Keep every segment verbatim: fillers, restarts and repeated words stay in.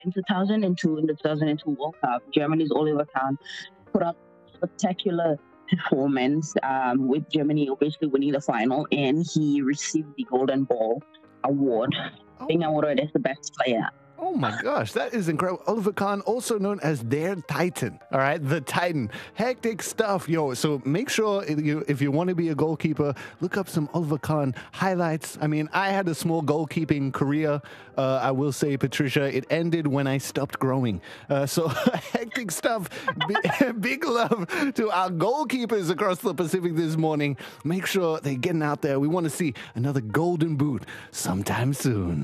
in two thousand two, in the two thousand two World Cup, Germany's Oliver Kahn put up spectacular performance um, with Germany obviously winning the final, and he received the Golden Ball award, Oh. being awarded as the best player. Oh my gosh, that is incredible. Oliver Kahn, also known as their Titan, all right? The Titan. Hectic stuff, yo. So make sure if you, if you want to be a goalkeeper, look up some Oliver Kahn highlights. I mean, I had a small goalkeeping career, uh, I will say, Patricia. It ended when I stopped growing. Uh, so hectic stuff. Big, big love to our goalkeepers across the Pacific this morning. Make sure they're getting out there. We want to see another golden boot sometime soon.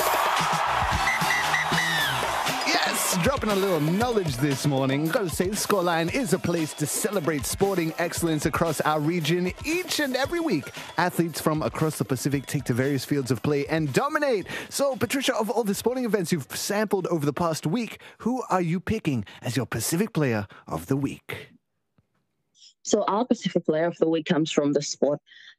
Dropping a little knowledge this morning. Gotta say, the Scoreline is a place to celebrate sporting excellence across our region each and every week. Athletes from across the Pacific take to various fields of play and dominate. So, Patricia, of all the sporting events you've sampled over the past week, who are you picking as your Pacific Player of the Week? So, our Pacific Player of the Week comes from the sport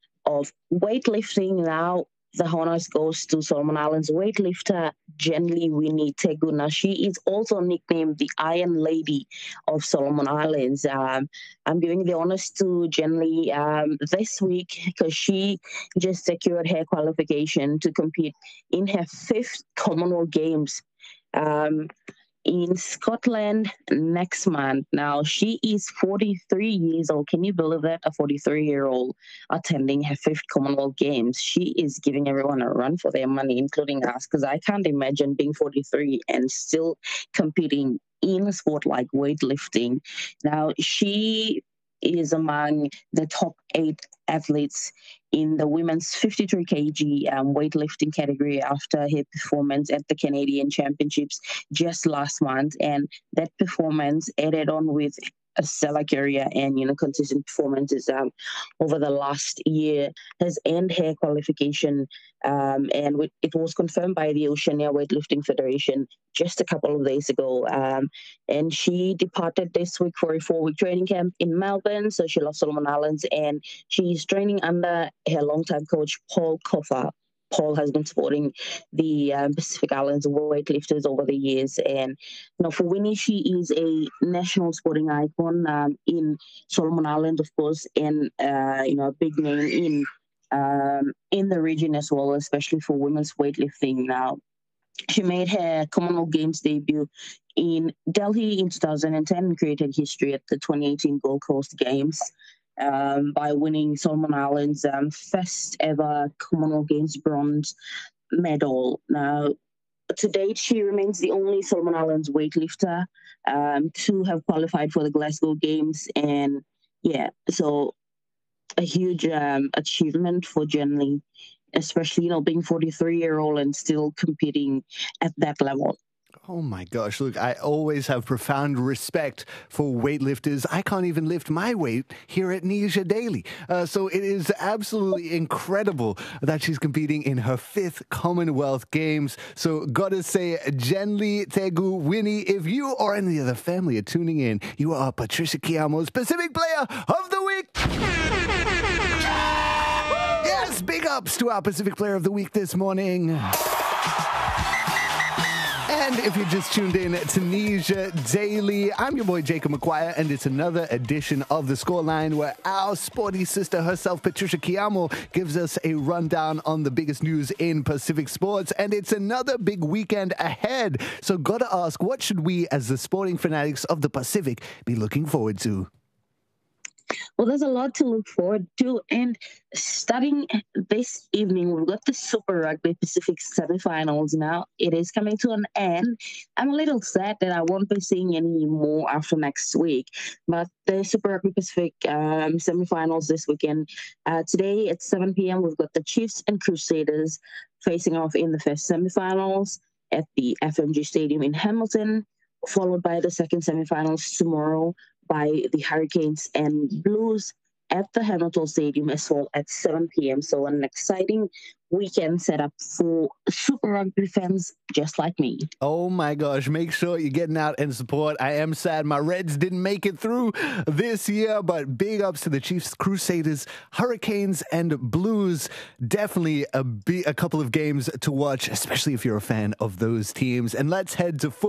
of weightlifting. Now, the honors goes to Solomon Islands weightlifter Jenly Winnie Teguna. She is also nicknamed the Iron Lady of Solomon Islands. Um, I'm giving the honors to Jenly um, this week because she just secured her qualification to compete in her fifth Commonwealth Games um, in Scotland next month. Now, she is forty-three years old. Can you believe that? A forty-three-year-old attending her fifth Commonwealth Games. She is giving everyone a run for their money, including us, because I can't imagine being forty-three and still competing in a sport like weightlifting. Now, she is among the top eight athletes in the women's fifty-three kilogram um, weightlifting category after her performance at the Canadian Championships just last month. And that performance added on with a stellar career and, you know, consistent performances um, over the last year has earned her qualification. Um, and it was confirmed by the Oceania Weightlifting Federation just a couple of days ago. Um, and she departed this week for a four-week training camp in Melbourne. So she left Solomon Islands and she's training under her longtime coach, Paul Koffa. Paul has been supporting the um, Pacific Islands weightlifters over the years. And you know, for Winnie, she is a national sporting icon um, in Solomon Islands, of course, and uh, you know, a big name in um, in the region as well, especially for women's weightlifting. Now, she made her Commonwealth Games debut in Delhi in two thousand ten and created history at the twenty eighteen Gold Coast Games. Um, by winning Solomon Islands' um, first ever Commonwealth Games bronze medal. Now, to date, she remains the only Solomon Islands weightlifter um, to have qualified for the Glasgow Games. And yeah, so a huge um, achievement for Jenly, especially, you know, being forty-three-year-old and still competing at that level. Oh my gosh, look, I always have profound respect for weightlifters. I can't even lift my weight here at Nesia Daily. Uh, so it is absolutely incredible that she's competing in her fifth Commonwealth Games. So gotta say, Jenly Tegu Winnie, if you or any other family are tuning in, you are Patricia Kiamo's Pacific Player of the Week. Yes, big ups to our Pacific Player of the Week this morning. And if you just tuned in to Nesia Daily, I'm your boy Jacob McGuire, and it's another edition of The Scoreline where our sporty sister herself, Patricia Kiamo, gives us a rundown on the biggest news in Pacific sports. And it's another big weekend ahead. So gotta ask, what should we as the sporting fanatics of the Pacific be looking forward to? Well, there's a lot to look forward to. And starting this evening, we've got the Super Rugby Pacific semifinals now. It is coming to an end. I'm a little sad that I won't be seeing any more after next week. But the Super Rugby Pacific um, semifinals this weekend. Uh, today at seven p.m., we've got the Chiefs and Crusaders facing off in the first semifinals at the F M G Stadium in Hamilton, followed by the second semifinals tomorrow by the Hurricanes and Blues at the Hamilton Stadium as well at seven p.m. So an exciting weekend setup for Super Rugby fans just like me. Oh my gosh, make sure you're getting out and support. I am sad my Reds didn't make it through this year, but big ups to the Chiefs, Crusaders, Hurricanes, and Blues. Definitely a, be- a couple of games to watch, especially if you're a fan of those teams. And let's head to football.